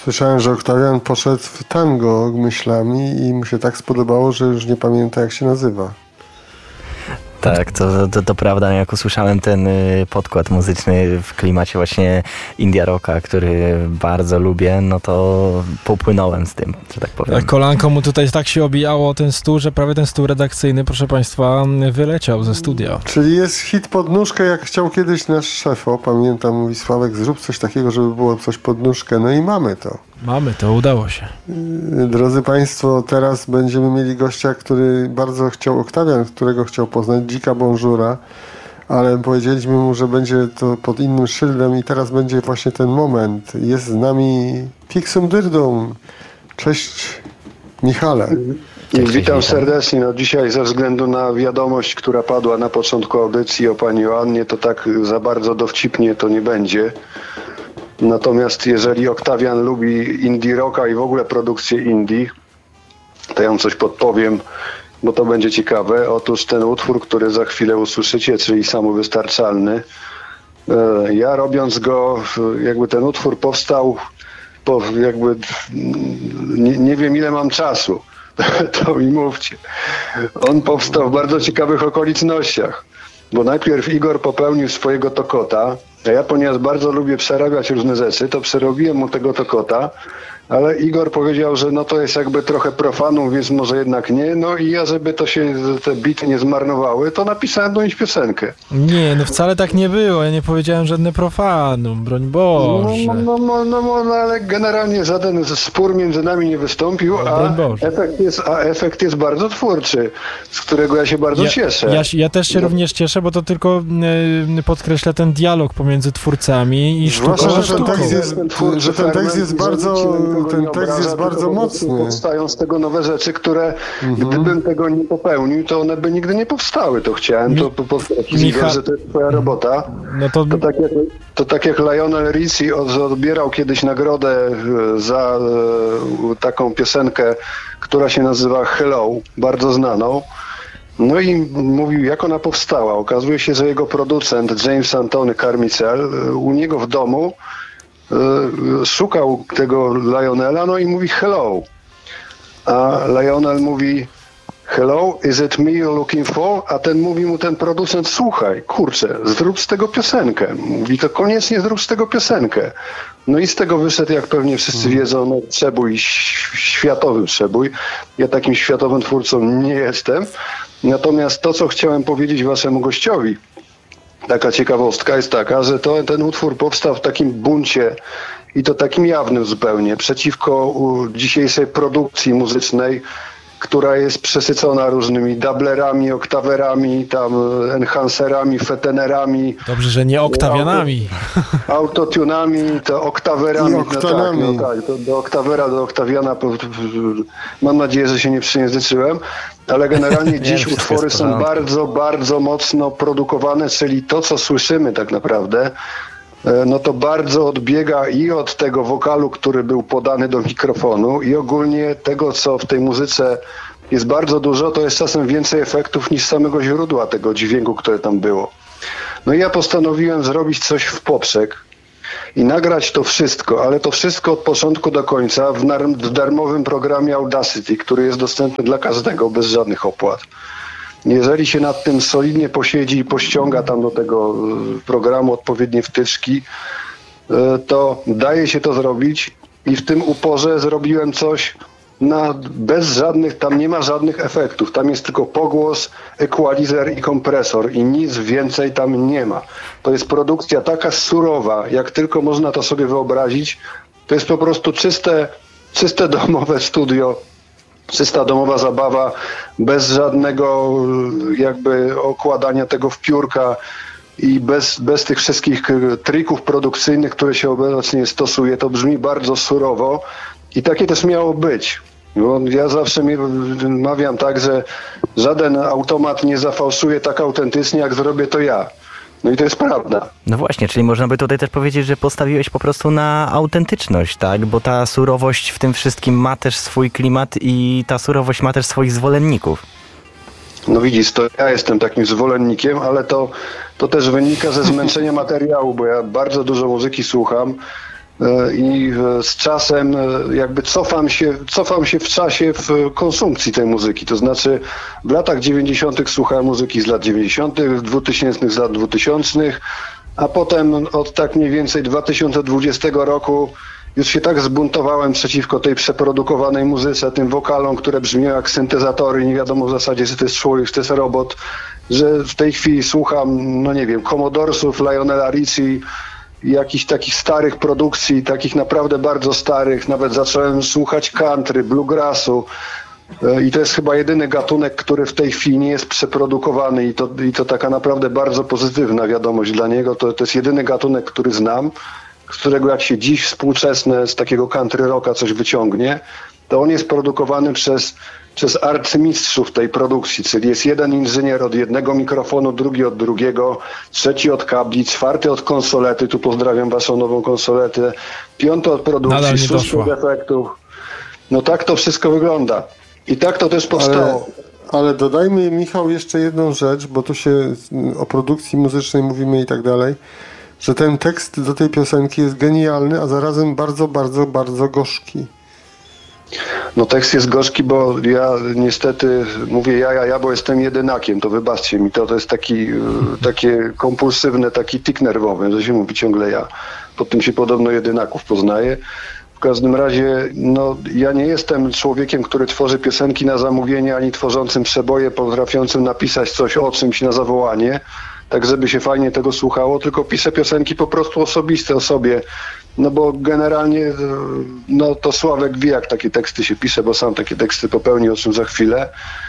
Słyszałem, że Oktawian poszedł w tango myślami i mu się tak spodobało, że już nie pamięta, jak się nazywa. Tak, to prawda. Jak usłyszałem ten podkład muzyczny w klimacie właśnie indie rocka, który bardzo lubię, no to popłynąłem z tym, że tak powiem. Kolanko mu tutaj tak się obijało o ten stół, że prawie ten stół redakcyjny, proszę państwa, wyleciał ze studia. Czyli jest hit pod nóżkę, jak chciał kiedyś nasz szef. Pamiętam, mówi Sławek, zrób coś takiego, żeby było coś pod nóżkę. No i mamy to. Mamy to, udało się. Drodzy Państwo, teraz będziemy mieli gościa, który bardzo chciał, Oktawian, którego chciał poznać, Dzika Bonżura, ale powiedzieliśmy mu, że będzie to pod innym szyldem i teraz będzie właśnie ten moment. Jest z nami Pixum Dyrdum. Cześć, Michale. Witam serdecznie. No dzisiaj ze względu na wiadomość, która padła na początku audycji o pani Joannie, to tak za bardzo dowcipnie to nie będzie. Natomiast jeżeli Oktawian lubi indie rocka i w ogóle produkcję indie, to ja mu coś podpowiem, bo to będzie ciekawe. Otóż ten utwór, który za chwilę usłyszycie, czyli Samowystarczalny, ja robiąc go, jakby ten utwór powstał, nie wiem ile mam czasu, to mi mówcie. On powstał w bardzo ciekawych okolicznościach, bo najpierw Igor popełnił swojego Tokota, a ja, ponieważ bardzo lubię przerabiać różne rzeczy, to przerobiłem mu tego Tokota, ale Igor powiedział, że no to jest jakby trochę profanum, więc może jednak nie. No i ja, żeby to się, te bity nie zmarnowały, to napisałem do nich piosenkę. Nie, no wcale tak nie było. Ja nie powiedziałem żadne profanum, broń Boże. No, ale generalnie żaden spór między nami nie wystąpił, a efekt jest bardzo twórczy, z którego ja się bardzo cieszę. Ja też się również cieszę, bo to tylko podkreśla ten dialog pomiędzy twórcami i sztuką. Zwłaszcza, że ten tekst jest bardzo mocny. Powstają z tego nowe rzeczy, które gdybym tego nie popełnił, to one by nigdy nie powstały. To chciałem to powiedzieć, że to jest twoja robota. No to tak jak Lionel Richie odbierał kiedyś nagrodę za taką piosenkę, która się nazywa Hello, bardzo znaną. No i mówił, jak ona powstała. Okazuje się, że jego producent James Antony Carmichael u niego w domu szukał tego Lionela, no i mówi hello. A Lionel mówi hello, is it me you're looking for? A ten mówi mu ten producent, słuchaj, kurczę, zrób z tego piosenkę. Mówi, to koniecznie zrób z tego piosenkę. No i z tego wyszedł, jak pewnie wszyscy wiedzą, no, przebój, światowy przebój. Ja takim światowym twórcą nie jestem. Natomiast to, co chciałem powiedzieć waszemu gościowi, taka ciekawostka jest taka, że ten utwór powstał w takim buncie i to takim jawnym zupełnie przeciwko dzisiejszej produkcji muzycznej, która jest przesycona różnymi dublerami, oktawerami, tam enhancerami, fetenerami. Dobrze, że nie oktawianami. Autotunami, to oktawerami. I oktanami. No tak, to do oktawera, do oktawiana. Mam nadzieję, że się nie przejęzyczyłem, ale generalnie dziś utwory są bardzo, bardzo mocno produkowane, czyli to, co słyszymy tak naprawdę, no to bardzo odbiega i od tego wokalu, który był podany do mikrofonu, i ogólnie tego, co w tej muzyce jest bardzo dużo, to jest czasem więcej efektów niż samego źródła tego dźwięku, które tam było. No i ja postanowiłem zrobić coś w poprzek i nagrać to wszystko, ale to wszystko od początku do końca w darmowym programie Audacity, który jest dostępny dla każdego bez żadnych opłat. Jeżeli się nad tym solidnie posiedzi i pościąga tam do tego programu odpowiednie wtyczki, to daje się to zrobić i w tym uporze zrobiłem coś bez żadnych, tam nie ma żadnych efektów, tam jest tylko pogłos, equalizer i kompresor i nic więcej tam nie ma. To jest produkcja taka surowa, jak tylko można to sobie wyobrazić. To jest po prostu czyste domowe studio, czysta domowa zabawa, bez żadnego jakby okładania tego w piórka i bez tych wszystkich trików produkcyjnych, które się obecnie stosuje. To brzmi bardzo surowo i takie też miało być. Bo ja zawsze mawiam tak, że żaden automat nie zafałszuje tak autentycznie, jak zrobię to ja. No i to jest prawda. No właśnie, czyli można by tutaj też powiedzieć, że postawiłeś po prostu na autentyczność, tak? Bo ta surowość w tym wszystkim ma też swój klimat i ta surowość ma też swoich zwolenników. No widzisz, to ja jestem takim zwolennikiem, ale to też wynika ze zmęczenia materiału, bo ja bardzo dużo muzyki słucham i z czasem jakby cofam się w czasie w konsumpcji tej muzyki. To znaczy w latach 90. słuchałem muzyki z lat 90., w 2000 z lat 2000, a potem od tak mniej więcej 2020 roku już się tak zbuntowałem przeciwko tej przeprodukowanej muzyce, tym wokalom, które brzmią jak syntezatory, nie wiadomo w zasadzie, czy to jest człowiek, czy to jest robot, że w tej chwili słucham, no nie wiem, Commodoresów, Lionela Richie, jakichś takich starych produkcji, takich naprawdę bardzo starych, nawet zacząłem słuchać country, bluegrassu i to jest chyba jedyny gatunek, który w tej chwili nie jest przeprodukowany i to taka naprawdę bardzo pozytywna wiadomość dla niego. To jest jedyny gatunek, który znam, z którego jak się dziś współczesne z takiego country rocka coś wyciągnie, to on jest produkowany przez arcymistrzów tej produkcji, czyli jest jeden inżynier od jednego mikrofonu, drugi od drugiego, trzeci od kabli, czwarty od konsolety, tu pozdrawiam waszą nową konsoletę, piąty od produkcji, szósty od efektów. No tak to wszystko wygląda. I tak to też powstało. Ale dodajmy, Michał, jeszcze jedną rzecz, bo tu się o produkcji muzycznej mówimy i tak dalej, że ten tekst do tej piosenki jest genialny, a zarazem bardzo, bardzo, bardzo gorzki. No tekst jest gorzki, bo ja niestety mówię ja, bo jestem jedynakiem, to wybaczcie mi, to jest takie kompulsywne, taki tik nerwowy, że się mówi ciągle ja. Po tym się podobno jedynaków poznaje. W każdym razie, no ja nie jestem człowiekiem, który tworzy piosenki na zamówienie, ani tworzącym przeboje, potrafiącym napisać coś o czymś na zawołanie, tak żeby się fajnie tego słuchało, tylko piszę piosenki po prostu osobiste o sobie. No bo generalnie, no to Sławek wie, jak takie teksty się pisze, bo sam takie teksty popełni, o czym za chwilę.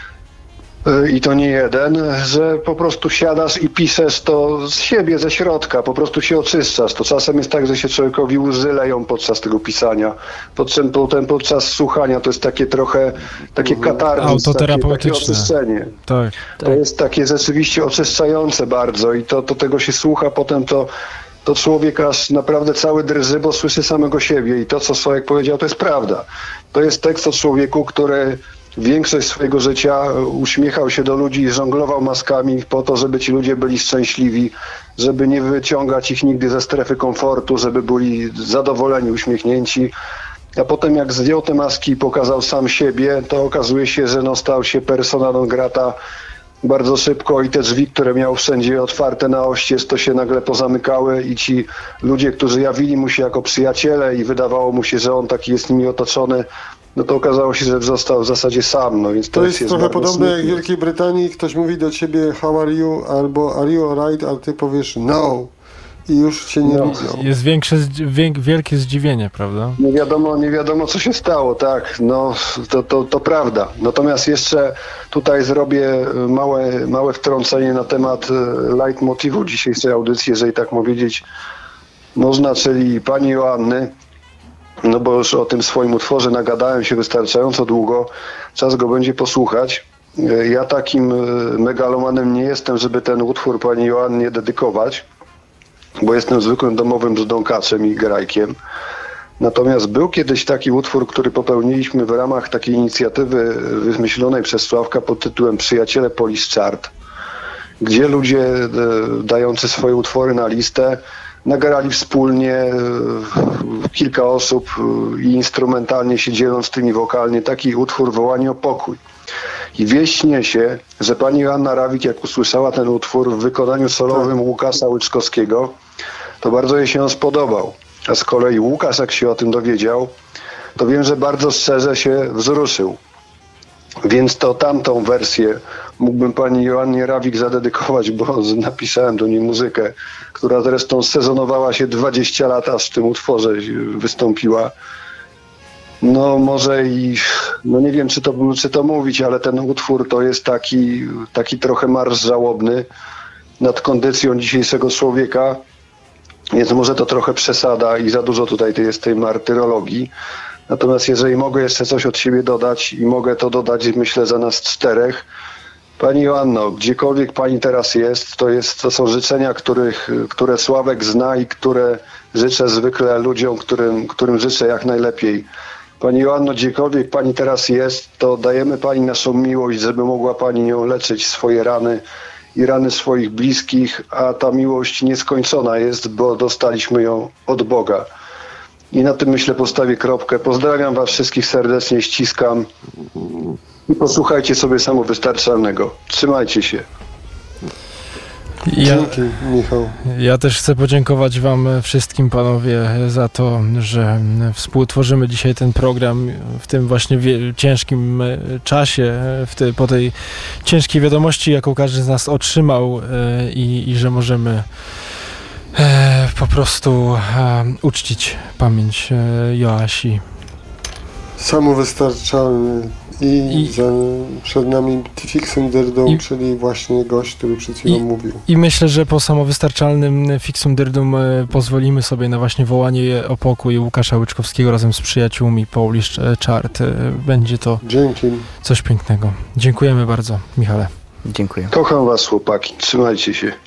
I to nie jeden, że po prostu siadasz i piszesz to z siebie, ze środka, po prostu się oczyszczasz. To czasem jest tak, że się człowiekowi łzy leją podczas tego pisania. Potem podczas słuchania to jest takie trochę, takie katarzis, takie oczyszczenie. Tak. To jest takie rzeczywiście oczyszczające bardzo i to tego się słucha, potem to człowiek aż naprawdę cały drży, bo słyszy samego siebie i to, co Sławek powiedział, to jest prawda. To jest tekst o człowieku, który większość swojego życia uśmiechał się do ludzi i żonglował maskami po to, żeby ci ludzie byli szczęśliwi, żeby nie wyciągać ich nigdy ze strefy komfortu, żeby byli zadowoleni, uśmiechnięci. A potem jak zdjął te maski i pokazał sam siebie, to okazuje się, że stał się persona non grata bardzo szybko i te drzwi, które miał wszędzie otwarte na oścież, to się nagle pozamykały i ci ludzie, którzy jawili mu się jako przyjaciele i wydawało mu się, że on taki jest nimi otoczony, no to okazało się, że został w zasadzie sam. No więc to jest trochę podobne jak w Wielkiej Brytanii, ktoś mówi do ciebie how are you albo are you alright, a ty powiesz no i już cię nie widzą. Jest wielkie zdziwienie, prawda? Nie wiadomo co się stało, tak, no to prawda. Natomiast jeszcze tutaj zrobię małe wtrącenie na temat leitmotivu dzisiejszej audycji, jeżeli tak powiedzieć można, czyli pani Joanny. No bo już o tym swoim utworze nagadałem się wystarczająco długo, czas go będzie posłuchać. Ja takim megalomanem nie jestem, żeby ten utwór pani Joannie dedykować, bo jestem zwykłym domowym brzdąkaczem i grajkiem. Natomiast był kiedyś taki utwór, który popełniliśmy w ramach takiej inicjatywy wymyślonej przez Sławka pod tytułem Przyjaciele Police Chart, gdzie ludzie dający swoje utwory na listę nagrali wspólnie kilka osób i instrumentalnie się dzieląc tymi wokalnie taki utwór Wołanie o pokój. I wieść niesie, że pani Joanna Rawik, jak usłyszała ten utwór w wykonaniu solowym Łukasza Łyczkowskiego, to bardzo jej się on spodobał. A z kolei Łukasz, jak się o tym dowiedział, to wiem, że bardzo szczerze się wzruszył. Więc to tamtą wersję mógłbym pani Joannie Rawik zadedykować, bo napisałem do niej muzykę, która zresztą sezonowała się 20 lat, aż w tym utworze wystąpiła. No może nie wiem czy to mówić, ale ten utwór to jest taki trochę marsz żałobny nad kondycją dzisiejszego człowieka, więc może to trochę przesada i za dużo tutaj jest tej martyrologii. Natomiast jeżeli mogę jeszcze coś od siebie dodać i mogę to dodać, myślę, za nas czterech. Pani Joanno, gdziekolwiek pani teraz jest, to są życzenia, które Sławek zna i które życzę zwykle ludziom, którym życzę jak najlepiej. Pani Joanno, gdziekolwiek pani teraz jest, to dajemy pani naszą miłość, żeby mogła pani nią leczyć swoje rany i rany swoich bliskich, a ta miłość nieskończona jest, bo dostaliśmy ją od Boga. I na tym, myślę, postawię kropkę. Pozdrawiam was wszystkich serdecznie, ściskam. I posłuchajcie sobie Samowystarczalnego. Trzymajcie się. Dzięki, Michał. Ja też chcę podziękować wam wszystkim, panowie, za to, że współtworzymy dzisiaj ten program w tym właśnie ciężkim czasie, po tej ciężkiej wiadomości, jaką każdy z nas otrzymał i że możemy po prostu uczcić pamięć Joasi. Samowystarczalny i przed nami Fixum Dyrdum, czyli właśnie gość, który przed chwilą mówił. I myślę, że po samowystarczalnym Fixum Dyrdum pozwolimy sobie na właśnie wołanie o pokój Łukasza Łyczkowskiego razem z przyjaciółmi Polish Chart. Będzie to coś pięknego. Dziękujemy bardzo, Michale. Dziękuję. Kocham was, chłopaki. Trzymajcie się.